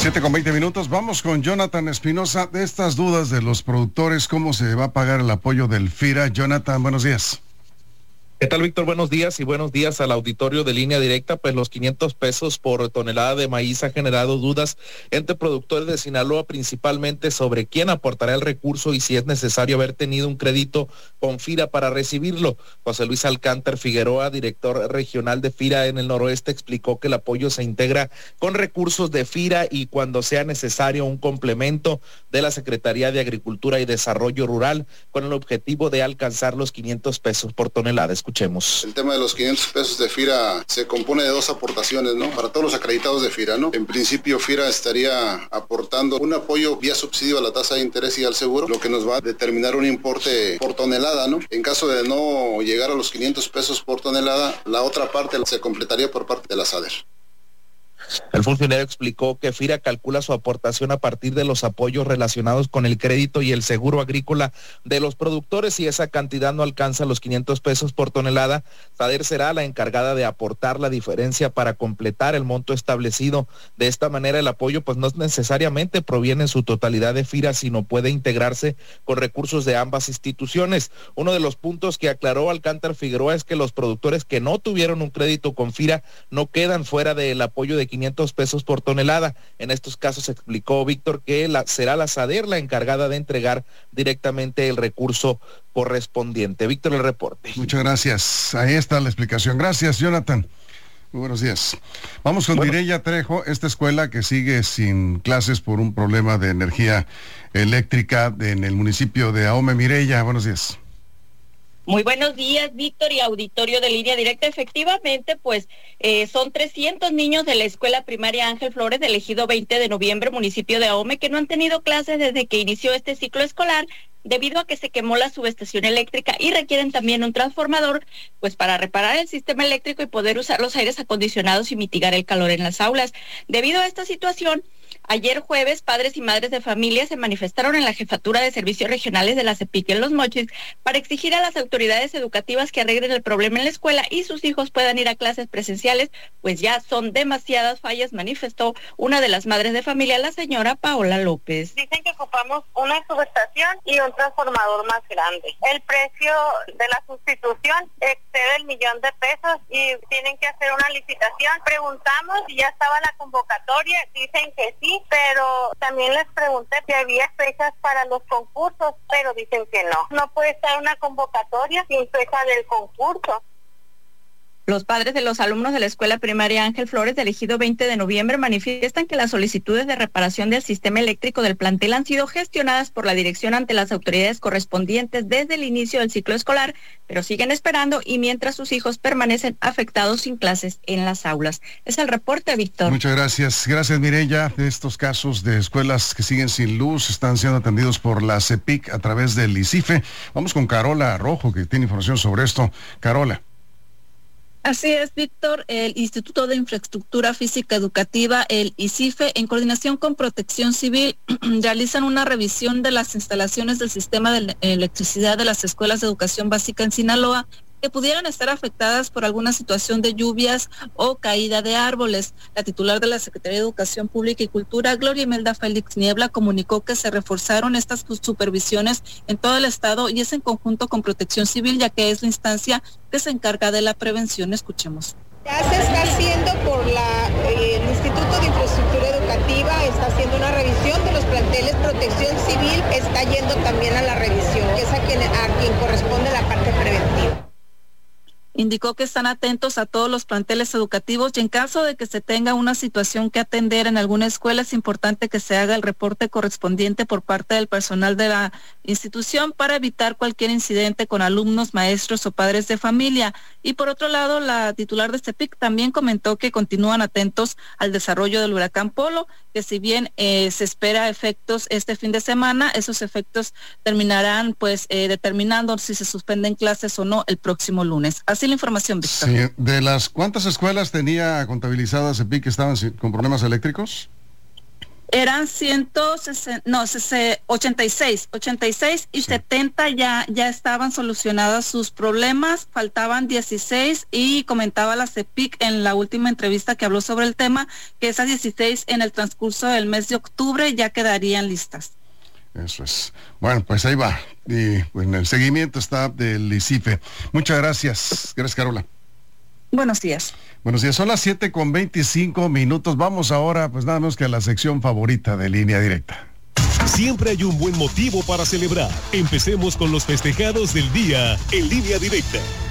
7:20. Vamos con Jonathan Espinosa. De estas dudas de los productores, ¿cómo se va a pagar el apoyo del FIRA? Jonathan, buenos días. ¿Qué tal, Víctor? Buenos días y buenos días al auditorio de Línea Directa. Pues los 500 pesos por tonelada de maíz ha generado dudas entre productores de Sinaloa, principalmente sobre quién aportará el recurso y si es necesario haber tenido un crédito con FIRA para recibirlo. José Luis Alcántar Figueroa, director regional de FIRA en el noroeste, explicó que el apoyo se integra con recursos de FIRA y cuando sea necesario un complemento de la Secretaría de Agricultura y Desarrollo Rural con el objetivo de alcanzar los 500 pesos por tonelada. Escuchemos. El tema de los 500 pesos de FIRA se compone de dos aportaciones, ¿no? Para todos los acreditados de FIRA, ¿no? En principio, FIRA estaría aportando un apoyo vía subsidio a la tasa de interés y al seguro, lo que nos va a determinar un importe por tonelada, ¿no? En caso de no llegar a los 500 pesos por tonelada, la otra parte se completaría por parte de la SADER. El funcionario explicó que FIRA calcula su aportación a partir de los apoyos relacionados con el crédito y el seguro agrícola de los productores y esa cantidad no alcanza los 500 pesos por tonelada. SADER será la encargada de aportar la diferencia para completar el monto establecido. De esta manera el apoyo pues no necesariamente proviene en su totalidad de FIRA, sino puede integrarse con recursos de ambas instituciones. Uno de los puntos que aclaró Alcántar Figueroa es que los productores que no tuvieron un crédito con FIRA no quedan fuera del apoyo de 500 pesos por tonelada. En estos casos explicó Víctor que será la SADER la encargada de entregar directamente el recurso correspondiente. Víctor, el reporte. Muchas gracias. Ahí está la explicación. Gracias, Jonathan. Muy buenos días. Vamos con Mireya Trejo, esta escuela que sigue sin clases por un problema de energía eléctrica en el municipio de Ahome. Mireya, buenos días. Muy buenos días, Víctor y auditorio de Línea Directa. Efectivamente, pues son 300 niños de la escuela primaria Ángel Flores del Ejido 20 de noviembre, municipio de Ahome, que no han tenido clases desde que inició este ciclo escolar debido a que se quemó la subestación eléctrica y requieren también un transformador, pues para reparar el sistema eléctrico y poder usar los aires acondicionados y mitigar el calor en las aulas. Debido a esta situación, ayer jueves, padres y madres de familia se manifestaron en la Jefatura de Servicios Regionales de la CEPIC en Los Mochis para exigir a las autoridades educativas que arreglen el problema en la escuela y sus hijos puedan ir a clases presenciales, pues ya son demasiadas fallas, manifestó una de las madres de familia, la señora Paola López. Dicen que ocupamos una subestación y un transformador más grande. El precio de la sustitución excede el $1,000,000 y tienen que hacer una licitación. Preguntamos si ya estaba la convocatoria, dicen que sí, pero también les pregunté si había fechas para los concursos, pero dicen que no. No puede estar una convocatoria sin fecha del concurso. Los padres de los alumnos de la escuela primaria Ángel Flores del Ejido 20 de noviembre manifiestan que las solicitudes de reparación del sistema eléctrico del plantel han sido gestionadas por la dirección ante las autoridades correspondientes desde el inicio del ciclo escolar, pero siguen esperando y mientras sus hijos permanecen afectados sin clases en las aulas. Es el reporte, Víctor. Muchas gracias. Gracias, Mireya. Estos casos de escuelas que siguen sin luz están siendo atendidos por la CEPIC a través del ICIFE. Vamos con Carola Rojo, que tiene información sobre esto. Carola. Así es, Víctor. El Instituto de Infraestructura Física Educativa, el ICIFE, en coordinación con Protección Civil, realizan una revisión de las instalaciones del sistema de electricidad de las escuelas de educación básica en Sinaloa que pudieran estar afectadas por alguna situación de lluvias o caída de árboles. La titular de la Secretaría de Educación Pública y Cultura, Gloria Imelda Félix Niebla, comunicó que se reforzaron estas supervisiones en todo el estado y es en conjunto con Protección Civil, ya que es la instancia que se encarga de la prevención. Escuchemos. Ya se está haciendo por el Instituto de Infraestructura Educativa, está haciendo una revisión de los planteles. Protección Civil está yendo también a la revisión, es a quien corresponde la parte preventiva. Indicó que están atentos a todos los planteles educativos y en caso de que se tenga una situación que atender en alguna escuela es importante que se haga el reporte correspondiente por parte del personal de la institución para evitar cualquier incidente con alumnos, maestros o padres de familia. Y por otro lado, la titular de CEPIC también comentó que continúan atentos al desarrollo del huracán Polo, que si bien se espera efectos este fin de semana, esos efectos terminarán determinando si se suspenden clases o no el próximo lunes. Así la información, Víctor. Sí, ¿de las cuántas escuelas tenía contabilizadas CEPIC que estaban con problemas eléctricos? Eran 86 y 70 ya estaban solucionados sus problemas, faltaban 16 y comentaba la CEPIC en la última entrevista que habló sobre el tema que esas 16 en el transcurso del mes de octubre ya quedarían listas. Eso es. Bueno, pues ahí va. Y pues, en el seguimiento está del ICIFE. Muchas gracias. Gracias, Carola. Buenos días. Buenos días, son las 7:25. Vamos ahora, pues nada menos que a la sección favorita de Línea Directa. Siempre hay un buen motivo para celebrar. Empecemos con los festejados del día en Línea Directa.